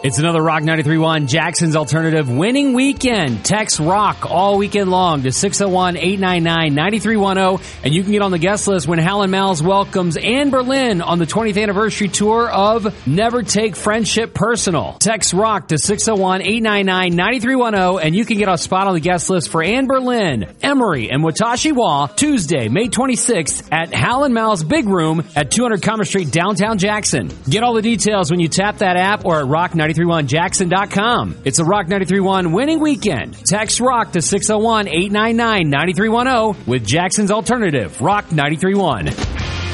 It's another Rock 93.1 Jackson's Alternative winning weekend. Text ROCK all weekend long to 601-899-9310, and you can get on the guest list when Hal & Mal's welcomes Anne Berlin on the 20th anniversary tour of Never Take Friendship Personal. Text ROCK to 601-899-9310, and you can get a spot on the guest list for Anne Berlin, Emery, and Watashi Wa Tuesday, May 26th at Hal & Mal's Big Room at 200 Commerce Street, downtown Jackson. Get all the details when you tap that app or at rock931jackson.com. It's a Rock 93.1 winning weekend. Text ROCK to 601-899-9310 with Jackson's Alternative, Rock 93.1.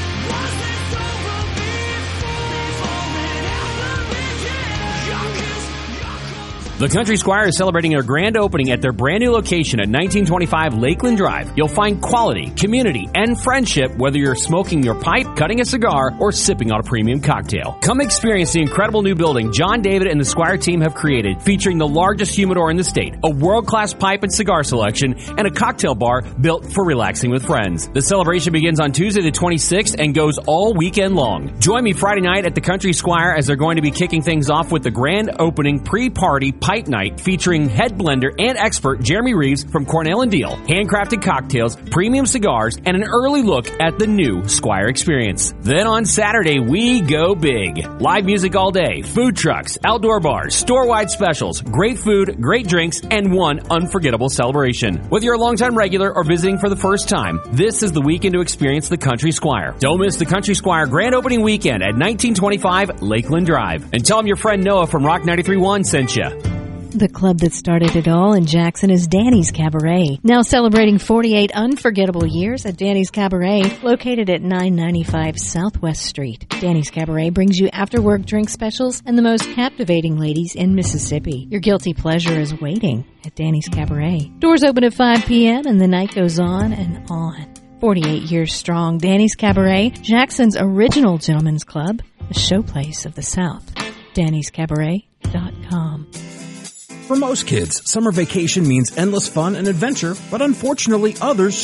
The Country Squire is celebrating their grand opening at their brand new location at 1925 Lakeland Drive. You'll find quality, community, and friendship whether you're smoking your pipe, cutting a cigar, or sipping on a premium cocktail. Come experience the incredible new building John David and the Squire team have created, featuring the largest humidor in the state, a world-class pipe and cigar selection, and a cocktail bar built for relaxing with friends. The celebration begins on Tuesday the 26th and goes all weekend long. Join me Friday night at the Country Squire as they're going to be kicking things off with the grand opening pre-party pipe night featuring head blender and expert Jeremy Reeves from Cornell & Deal, handcrafted cocktails, premium cigars, and an early look at the new Squire experience. Then on Saturday, we go big. Live music all day, food trucks, outdoor bars, store-wide specials, great food, great drinks, and one unforgettable celebration. Whether you're a longtime regular or visiting for the first time, this is the weekend to experience the Country Squire. Don't miss the Country Squire grand opening weekend at 1925 Lakeland Drive. And tell them your friend Noah from Rock 93.1 sent you. The club that started it all in Jackson is Danny's Cabaret. Now celebrating 48 unforgettable years at Danny's Cabaret, located at 995 Southwest Street. Danny's Cabaret brings you after-work drink specials and the most captivating ladies in Mississippi. Your guilty pleasure is waiting at Danny's Cabaret. Doors open at 5 p.m. and the night goes on and on. 48 years strong, Danny's Cabaret, Jackson's original gentleman's club, the showplace of the South. Danny'sCabaret.com. For most kids, summer vacation means endless fun and adventure, but unfortunately others